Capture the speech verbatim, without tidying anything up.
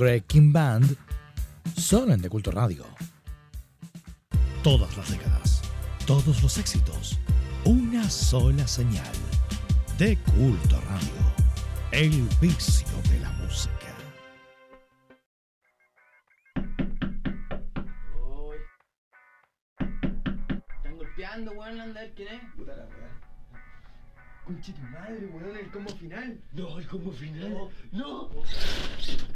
Greg King Band, solo en The Culto Radio. Todas las décadas, todos los éxitos, una sola señal. The Culto Radio, el vicio de la música. Están golpeando, weón, andar, ¿quién es? Puta la weá. Conche tu madre, weón, el combo final. No, el combo final. No. no.